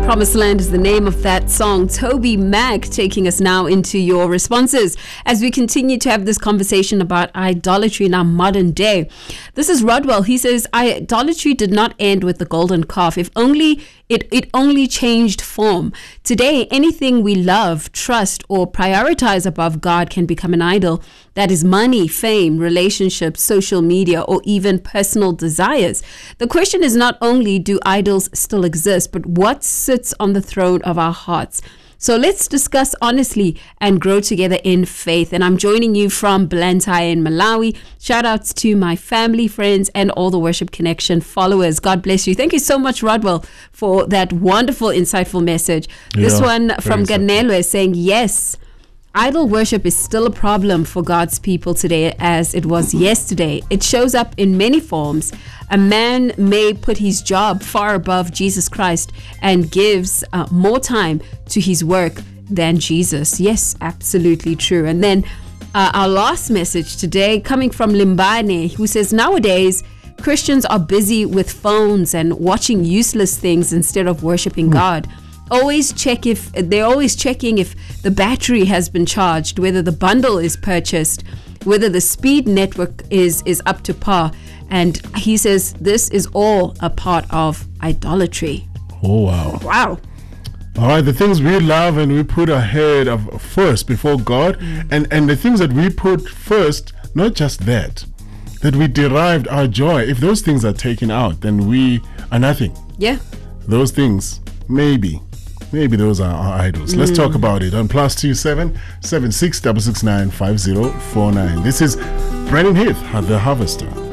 Promised Land is the name of that song. Toby Mac taking us now into your responses as we continue to have this conversation about idolatry in our modern day. This is Rodwell. He says, idolatry did not end with the golden calf. If only it only changed form. Today, anything we love, trust, or prioritize above God can become an idol. That is money, fame, relationships, social media, or even personal desires. The question is not only do idols still exist, but what sits on the throne of our hearts. So let's discuss honestly and grow together in faith. And I'm joining you from Blantyre in Malawi. Shout outs to my family, friends, and all the Worship Connection followers. God bless you. Thank you so much, Rodwell, for that wonderful, insightful message. This one from Ganelwe is saying, yes, idol worship is still a problem for God's people today as it was yesterday. It shows up in many forms. A man may put his job far above Jesus Christ and gives more time to his work than Jesus. Yes, absolutely true. And then our last message today coming from Limbane, who says nowadays Christians are busy with phones and watching useless things instead of worshiping God. They're always checking if the battery has been charged, whether the bundle is purchased, whether the speed network is up to par. And he says this is all a part of idolatry. Oh, wow. Wow. All right, the things we love and we put ahead of first before God, and the things that we put first, not just that we derived our joy. If those things are taken out, then we are nothing. Yeah. Those things, maybe those are our idols. Let's talk about it on +27 76 669 5049. This is Brennan Heath at The Harvester.